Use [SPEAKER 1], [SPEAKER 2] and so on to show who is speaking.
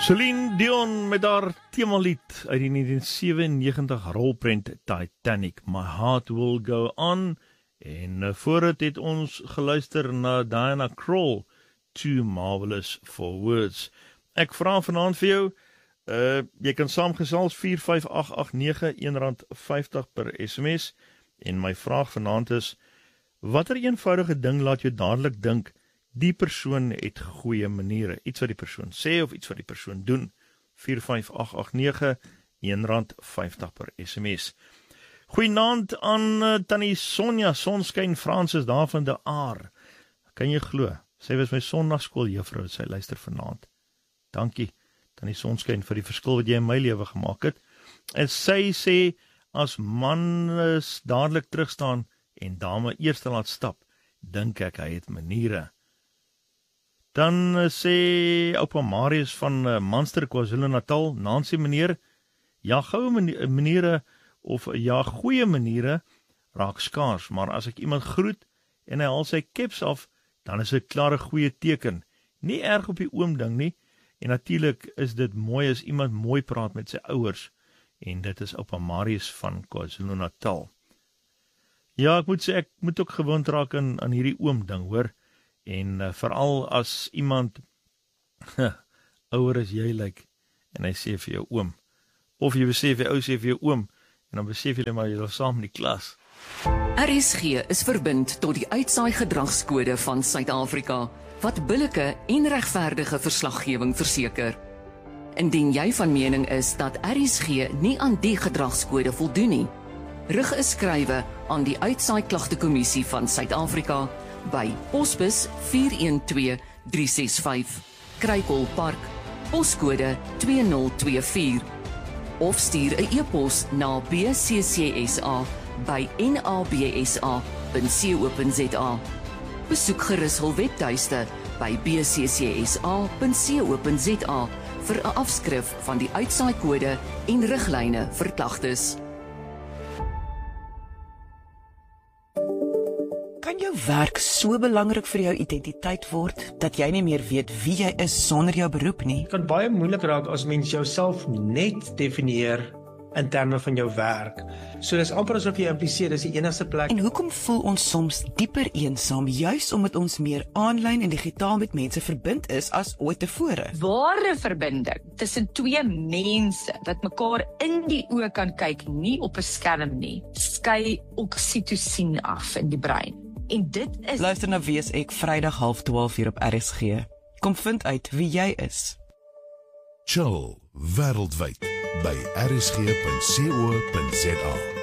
[SPEAKER 1] Celine Dion met haar themalied uit die 1997 rolprent Titanic, My Heart Will Go On. En voor het ons geluister na Diana Krall, Too Marvelous for Words. Ek vra vanaand vir jou, jy kan saamgesels 45889, R1.50 per SMS. En my vraag vanaand is, watter eenvoudige ding laat jou dadelik dink, die persoon het goeie maniere, iets wat die persoon sê of iets wat die persoon doen. 45889, R1.50 per SMS. Goeienaand aan Tannie Sonja Sonskyn Francis daar van de Aar. Kan jy glo? Sy was my sondagskooljuffrou, sy luister vanaand. Dankie Tannie Sonskyn vir die verskil wat jy in my lewe gemaak het. En sy sê, as man is dadelik terugstaan en dame eers laat stap, dink ek hy het maniere. Dan sê oupa Marius van Munster, KwaZulu-Natal, Nancy meneer, ja, goue maniere of ja, goeie maniere raak skaars, maar as ek iemand groet en hy haal sy keps af, dan is dit klaar 'n goeie teken. Nie erg op die oom ding nie, en natuurlik is dit mooi as iemand mooi praat met sy ouers, en dit is oupa Marius van KwaZulu-Natal. Ja, ek moet sê, ek moet ook gewoond raak aan hierdie oom ding, hoor. En veral as iemand ouer as jy lyk, en hy sê vir jou oom, of jy besef jy ou sê vir jou oom, en dan besef jy maar jy is saam in die klas.
[SPEAKER 2] RSG is verbind tot die uitsaai gedragskode van Suid-Afrika, wat billike en regverdige verslaggewing verseker. Indien jy van mening is dat RSG nie aan die gedragskode voldoen nie, rig 'n skrywe aan die Uitsaai Klagtekommissie van Suid-Afrika by Posbus 412365, Kruikolpark, poskode 2024, of stuur 'n e-pos na bccsa by nabsa.co.za. Besoek gerus hul webtuiste by bccsa.co.za vir 'n afskrif van die uitsaaikode en riglyne vir klagtes.
[SPEAKER 3] Kan jou werk so belangrik vir jou identiteit word, dat jy nie meer weet wie jy is sonder jou beroep nie?
[SPEAKER 4] Dit kan baie moeilik raak as mens jouself net definieer in terme van jou werk. So dis amper asof jy impliseer, dis die enigste plek.
[SPEAKER 3] En hoekom voel ons soms dieper eensaam, juis omdat ons meer aanlyn en digitaal met mense verbind is as ooit tevore?
[SPEAKER 5] Ware verbinding tussen twee mense wat mekaar in die oë kan kyk, nie op 'n skerm nie, skei oksitosien af in die brein. En dit is...
[SPEAKER 3] Luister na Wie is ek, Vrydag 11:30 hier op RSG. Kom vind uit wie jy is.
[SPEAKER 6] Chill wêreldwyd by rsg.co.za.